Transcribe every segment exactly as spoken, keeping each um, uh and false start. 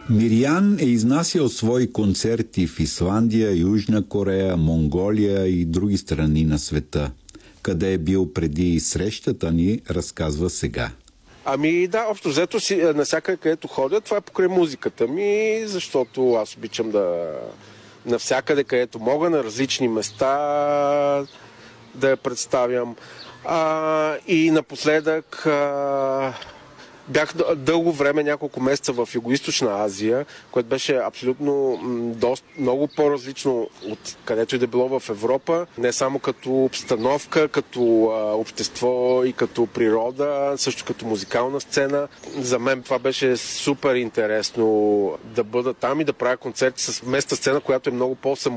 Мириан е изнасял свои концерти в Исландия, Южна Корея, Монголия и други страни на света. Къде е бил преди срещата ни, разказва сега. Ами да, общо взето си навсякъде, където ходя, това е покрай музиката ми, защото аз обичам да навсякъде, където мога, на различни места да я представям. А, и напоследък а, бях дълго време, няколко месеца в Югоизточна Азия, което беше абсолютно доста, много по-различно от където и да било в Европа. Не само като обстановка, като а, общество и като природа, също като музикална сцена. За мен това беше супер интересно да бъда там и да правя концерти с местна сцена, която е много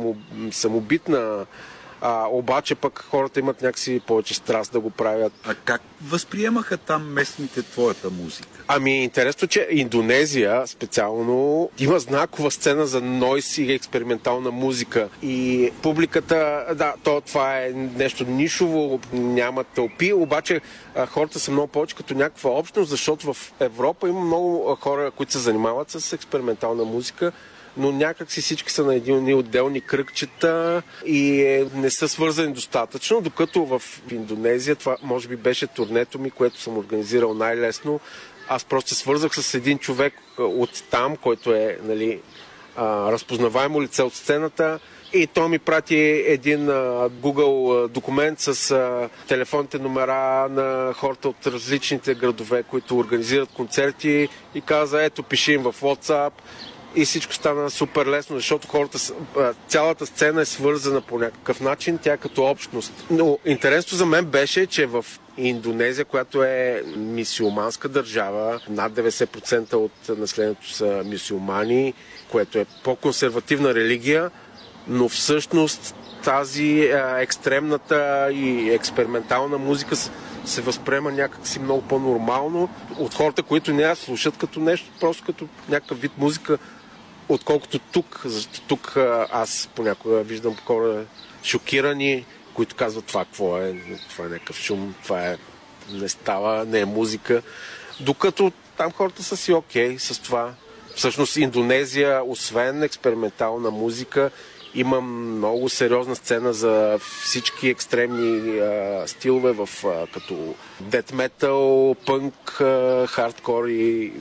по-самобитна. А, обаче пък хората имат някакси повече страст да го правят. А как възприемаха там местните твоята музика? Ами интересно, че Индонезия специално има знакова сцена за нойс и експериментална музика. И публиката, да, то, това е нещо нишово, няма тълпи, обаче а, хората са много повече като някаква общност, защото в Европа има много хора, които се занимават с експериментална музика, но някак си всички са на едни отделни кръгчета и не са свързани достатъчно, докато в Индонезия това може би беше турнето ми, което съм организирал най-лесно. Аз просто се свързах с един човек от там, който е, нали, разпознаваемо лице от сцената, и той ми прати един uh, Google документ с uh, телефонните номера на хората от различните градове, които организират концерти, и каза: ето, пиши им в WhatsApp. И всичко стана супер лесно, защото хората, цялата сцена е свързана по някакъв начин, тя е като общност. Но интересно за мен беше, че в Индонезия, която е мюсюлманска държава, над деветдесет процента от населението са мюсюлмани, което е по-консервативна религия, но всъщност тази екстремната и експериментална музика се възприема някакси много по-нормално от хората, които не я слушат като нещо, просто като някакъв вид музика, отколкото тук. Защото тук аз понякога виждам хора шокирани, които казват: това какво е, това е някакъв шум, това е, не става, не е музика. Докато там хората са си окей с това. Всъщност Индонезия, освен експериментална музика, има много сериозна сцена за всички екстремни а, стилове, в, а, като дет метал, пънк, а, хардкор, и,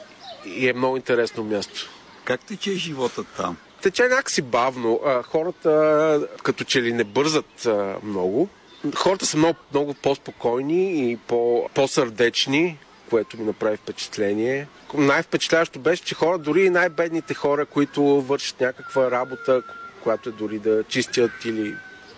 и е много интересно място. Как тече живота там? Тече някакси бавно. А, хората като че ли не бързат а, много. Хората са много, много по-спокойни и по, по-сърдечни, което ми направи впечатление. Най-впечатляващо беше, че хора, дори и най-бедните хора, които вършат някаква работа, която е дори да чистят или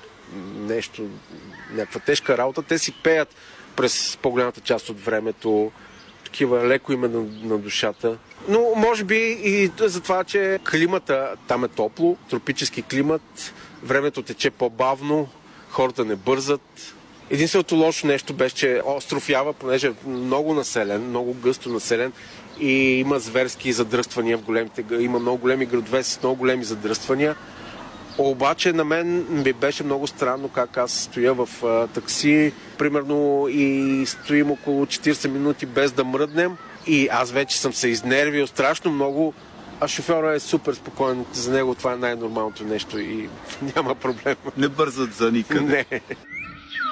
нещо, някаква тежка работа, те си пеят през по-голямата част от времето. Такива леко има на, на душата. Но може би и за това, че климата там е топло, тропически климат, времето тече по-бавно, хората не бързат. Единственото лошо нещо беше, че остров Ява, понеже е много населен, много гъсто населен, и има зверски задръствания в големите, има много големи градове с много големи задръствания. Обаче на мен ми беше много странно как аз стоя в а, такси, примерно, и стоим около четирийсет минути без да мръднем, и аз вече съм се изнервил страшно много, а шофьора е супер спокоен, за него това е най-нормалното нещо и няма проблем. Не бързат за никъде. Не.